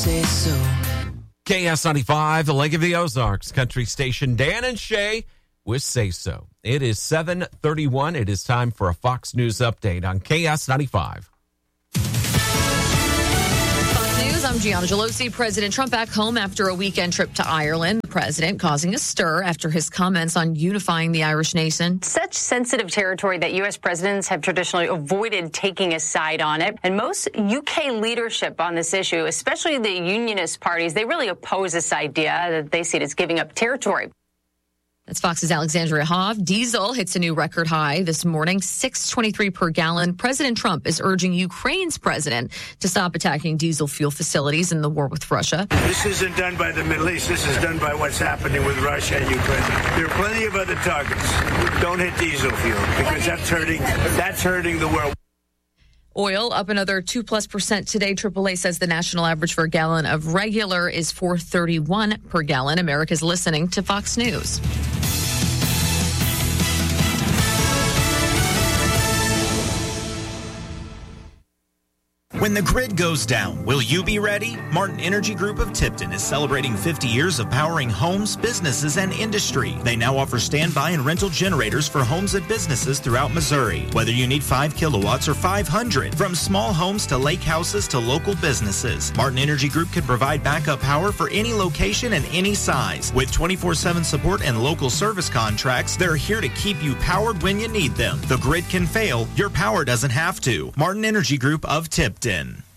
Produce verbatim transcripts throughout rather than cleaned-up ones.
Say so. K S ninety-five, the Lake of the Ozarks, country station. Dan and Shay with Say So. It is seven thirty-one. It is time for a Fox News update on K S ninety-five. I'm Gianna Gelosi. President Trump back home after a weekend trip to Ireland. The president causing a stir after his comments on unifying the Irish nation. Such sensitive territory that U S presidents have traditionally avoided taking a side on it. And most U K leadership on this issue, especially the unionist parties, they really oppose this idea that they see it as giving up territory. That's Fox's Alexandria Hoff. Diesel hits a new record high this morning, six twenty-three per gallon. President Trump is urging Ukraine's president to stop attacking diesel fuel facilities in the war with Russia. This isn't done by the Middle East. This is done by what's happening with Russia and Ukraine. There are plenty of other targets. Don't hit diesel fuel because that's hurting, that's hurting the world. Oil up another two plus percent today. triple A says the national average for a gallon of regular is four thirty-one per gallon. America's listening to Fox News. When the grid goes down, will you be ready? Martin Energy Group of Tipton is celebrating fifty years of powering homes, businesses, and industry. They now offer standby and rental generators for homes and businesses throughout Missouri. Whether you need five kilowatts or five hundred, from small homes to lake houses to local businesses, Martin Energy Group can provide backup power for any location and any size. With twenty-four seven support and local service contracts, they're here to keep you powered when you need them. The grid can fail, your power doesn't have to. Martin Energy Group of Tipton.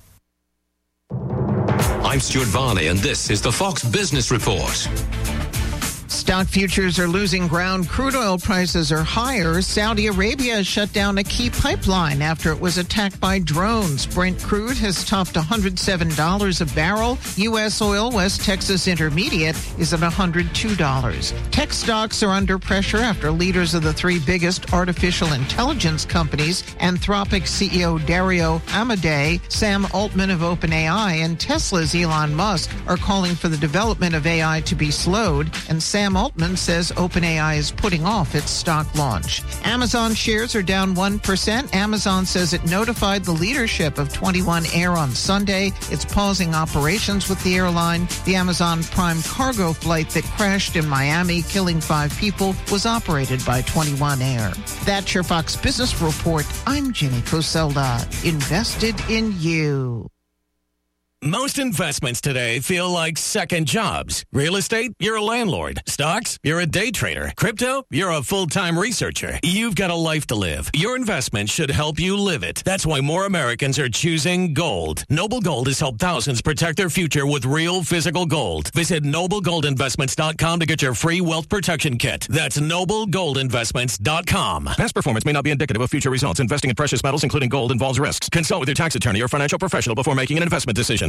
I'm Stuart Varney, and this is the Fox Business Report. Stock futures are losing ground. Crude oil prices are higher. Saudi Arabia has shut down a key pipeline after it was attacked by drones. Brent crude has topped one hundred seven dollars a barrel. U S oil, West Texas Intermediate, is at one hundred two dollars. Tech stocks are under pressure after leaders of the three biggest artificial intelligence companies, Anthropic C E O Dario Amodei, Sam Altman of OpenAI, and Tesla's Elon Musk are calling for the development of A I to be slowed, and Sam Altman says OpenAI is putting off its stock launch. Amazon shares are down one percent. Amazon says it notified the leadership of twenty-one Air on Sunday. It's pausing operations with the airline. The Amazon Prime cargo flight that crashed in Miami, killing five people, was operated by twenty-one Air. That's your Fox Business Report. I'm Jenny Coselda. Invested in you. Most investments today feel like second jobs. Real estate, you're a landlord. Stocks, you're a day trader. Crypto, you're a full-time researcher. You've got a life to live. Your investment should help you live it. That's why more Americans are choosing gold. Noble Gold has helped thousands protect their future with real physical gold. Visit noble gold investments dot com to get your free wealth protection kit. That's noble gold investments dot com. Past performance may not be indicative of future results. Investing in precious metals, including gold, involves risks. Consult with your tax attorney or financial professional before making an investment decision.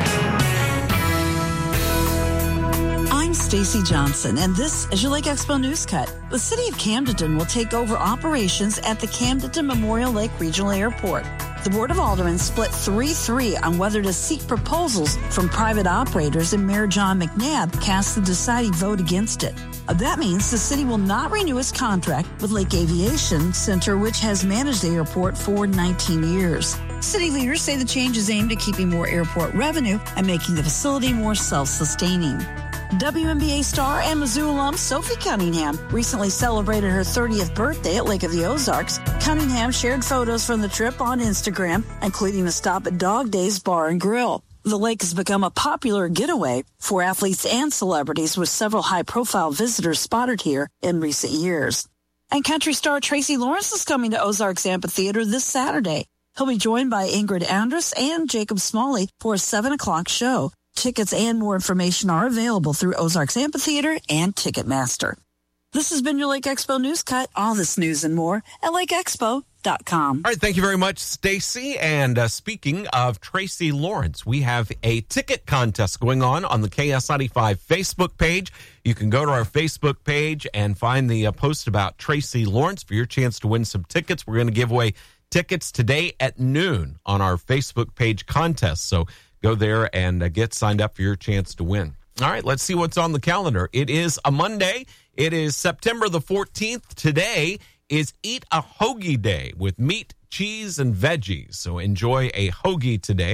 I'm Stacy Johnson, and this is your Lake Expo News Cut. The City of Camden will take over operations at the Camden Memorial Lake Regional Airport. The Board of Aldermen split three three on whether to seek proposals from private operators, and Mayor John McNabb cast the deciding vote against it. That means the city will not renew its contract with Lake Aviation Center, which has managed the airport for nineteen years. City leaders say the change is aimed at keeping more airport revenue and making the facility more self-sustaining. W N B A star and Mizzou alum Sophie Cunningham recently celebrated her thirtieth birthday at Lake of the Ozarks. Cunningham shared photos from the trip on Instagram, including a stop at Dog Days Bar and Grill. The lake has become a popular getaway for athletes and celebrities, with several high-profile visitors spotted here in recent years. And country star Tracy Lawrence is coming to Ozarks Amphitheater this Saturday. He'll be joined by Ingrid Andress and Jacob Smalley for a seven o'clock show. Tickets and more information are available through Ozarks Amphitheater and Ticketmaster. This has been your Lake Expo News Cut. All this news and more at lake expo dot com. All right, thank you very much, Stacy. And uh, speaking of Tracy Lawrence, we have a ticket contest going on on the K S ninety-five Facebook page. You can go to our Facebook page and find the uh, post about Tracy Lawrence for your chance to win some tickets. We're going to give away tickets today at noon on our Facebook page contest. So go there and uh, get signed up for your chance to win. All right, let's see what's on the calendar. It is a Monday. It is September the fourteenth. Today is Eat a Hoagie Day with meat, cheese, and veggies. So enjoy a hoagie today.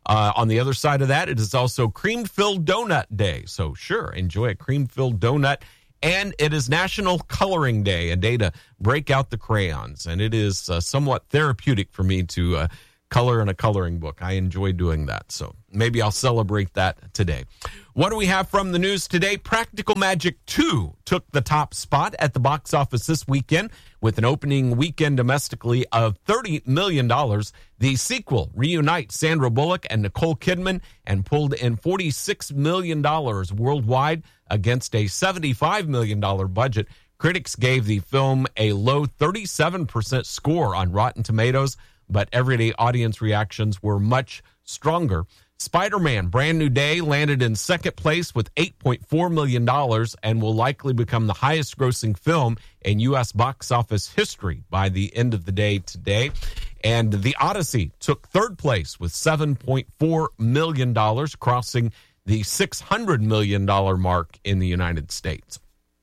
Uh, on the other side of that, it is also Cream-Filled Donut Day. So sure, enjoy a cream-filled donut. And it is National Coloring Day, a day to break out the crayons. And it is uh, somewhat therapeutic for me to uh, color in a coloring book. I enjoy doing that. So maybe I'll celebrate that today. What do we have from the news today? Practical Magic two took the top spot at the box office this weekend with an opening weekend domestically of thirty million dollars. The sequel reunites Sandra Bullock and Nicole Kidman and pulled in forty-six million dollars worldwide against a seventy-five million dollars budget. Critics gave the film a low thirty-seven percent score on Rotten Tomatoes, but everyday audience reactions were much stronger. Spider-Man Brand New Day landed in second place with eight point four million dollars and will likely become the highest grossing film in U S box office history by the end of the day today. And The Odyssey took third place with seven point four million dollars, crossing the six hundred million dollars mark in the United States.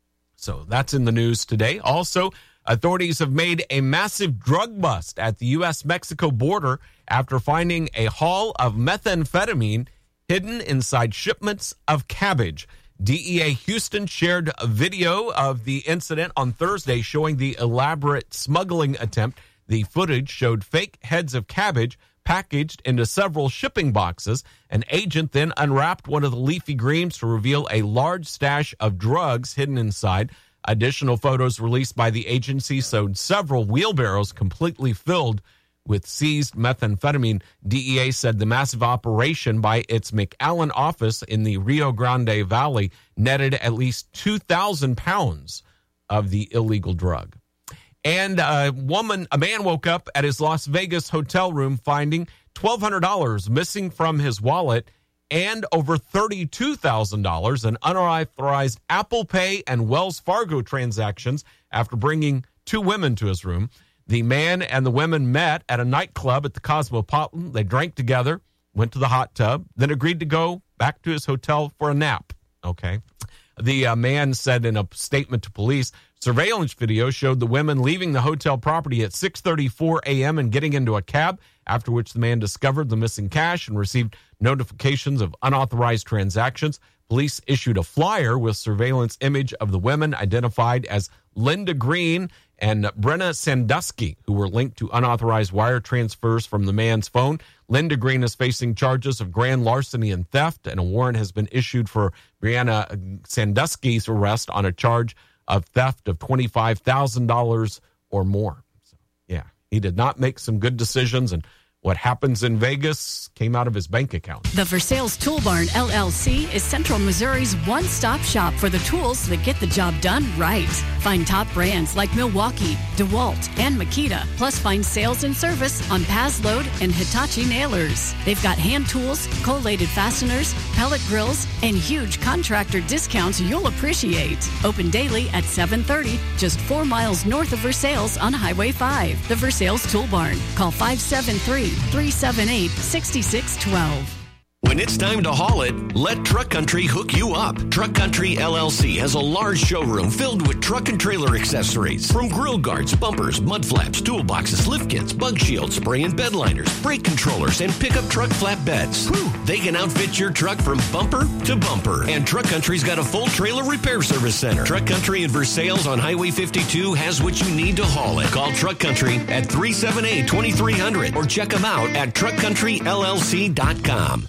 So that's in the news today. Also, authorities have made a massive drug bust at the U S Mexico border after finding a haul of methamphetamine hidden inside shipments of cabbage. D E A Houston shared a video of the incident on Thursday showing the elaborate smuggling attempt. The footage showed fake heads of cabbage packaged into several shipping boxes. An agent then unwrapped one of the leafy greens to reveal a large stash of drugs hidden inside. Additional photos released by the agency showed several wheelbarrows completely filled with seized methamphetamine. D E A said the massive operation by its McAllen office in the Rio Grande Valley netted at least two thousand pounds of the illegal drug. And a woman, a man woke up at his Las Vegas hotel room finding twelve hundred dollars missing from his wallet and over thirty-two thousand dollars in unauthorized Apple Pay and Wells Fargo transactions after bringing two women to his room. The man and the women met at a nightclub at the Cosmopolitan. They drank together, went to the hot tub, then agreed to go back to his hotel for a nap. Okay. The uh, man said in a statement to police, surveillance video showed the women leaving the hotel property at six thirty-four a.m. and getting into a cab, after which the man discovered the missing cash and received notifications of unauthorized transactions. Police issued a flyer with surveillance image of the women identified as Linda Green and Brenna Sandusky, who were linked to unauthorized wire transfers from the man's phone. Linda Green is facing charges of grand larceny and theft, and a warrant has been issued for Brianna Sandusky's arrest on a charge of theft of twenty-five thousand dollars or more. So, yeah, he did not make some good decisions, and what happens in Vegas came out of his bank account. The For Sales Tool Barn, L L C, is Central Missouri's one-stop shop for the tools that get the job done right. Find top brands like Milwaukee, DeWalt, and Makita, plus find sales and service on Pazload and Hitachi nailers. They've got hand tools, collated fasteners, pellet grills, and huge contractor discounts you'll appreciate. Open daily at seven thirty, just four miles north of Versailles on Highway five. The For Sales Tool Barn. Call five seven three, three seven eight, six six one two. When it's time to haul it, let Truck Country hook you up. Truck Country L L C has a large showroom filled with truck and trailer accessories. From grill guards, bumpers, mud flaps, toolboxes, lift kits, bug shields, spray and bed liners, brake controllers, and pickup truck flatbeds. Whew, they can outfit your truck from bumper to bumper. And Truck Country's got a full trailer repair service center. Truck Country in Versailles on Highway fifty-two has what you need to haul it. Call Truck Country at three seven eight, two three zero zero or check them out at truck country L L C dot com.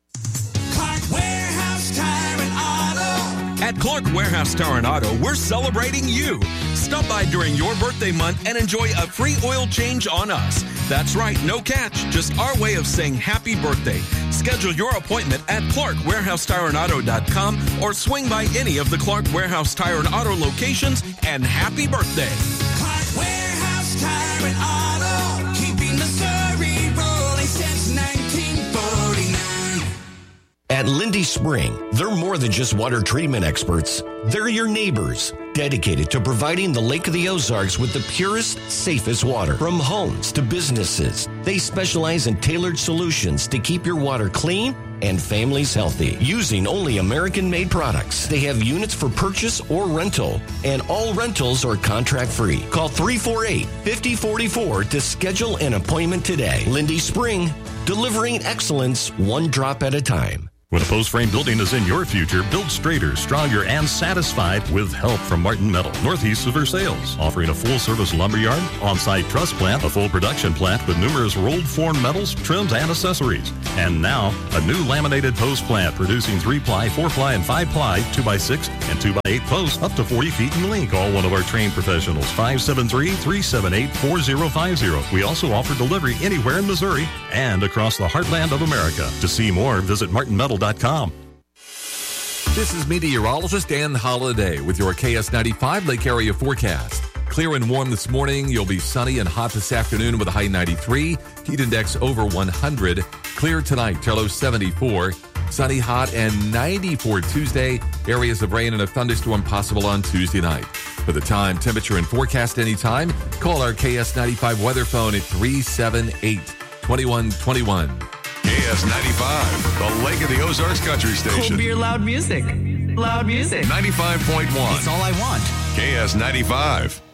At Clark Warehouse Tire and Auto, we're celebrating you. Stop by during your birthday month and enjoy a free oil change on us. That's right, no catch, just our way of saying happy birthday. Schedule your appointment at clark warehouse tire and auto dot com or swing by any of the Clark Warehouse Tire and Auto locations and happy birthday. Clark Warehouse Tire and Auto, keeping Missouri rolling since nineteen forty-nine. At Lindy Spring, they're more than just water treatment experts. They're your neighbors, dedicated to providing the Lake of the Ozarks with the purest, safest water. From homes to businesses, they specialize in tailored solutions to keep your water clean and families healthy, using only American-made products. They have units for purchase or rental, and all rentals are contract-free. Call three four eight, five oh four four to schedule an appointment today. Lindy Spring, delivering excellence one drop at a time. When a post frame building is in your future, build straighter, stronger, and satisfied with help from Martin Metal, northeast of Versailles, offering a full-service lumberyard, on-site truss plant, a full production plant with numerous rolled form metals, trims, and accessories. And now, a new laminated post plant producing three-ply, four-ply, and five-ply, two by six, and two by eight posts up to forty feet in length. Call one of our trained professionals, five seven three, three seven eight, four zero five zero. We also offer delivery anywhere in Missouri and across the heartland of America. To see more, visit martin metal dot com. This is meteorologist Dan Holliday with your K S ninety-five Lake Area forecast. Clear and warm this morning. You'll be sunny and hot this afternoon with a high ninety-three. Heat index over one hundred. Clear tonight, low seventy-four. Sunny, hot, and ninety-four Tuesday. Areas of rain and a thunderstorm possible on Tuesday night. For the time, temperature, and forecast anytime, call our K S ninety-five weather phone at three seven eight, two one two one. K S ninety-five, the Lake of the Ozarks Country Station. Cold beer, loud music. Loud music. ninety-five point one. It's all I want. K S ninety-five.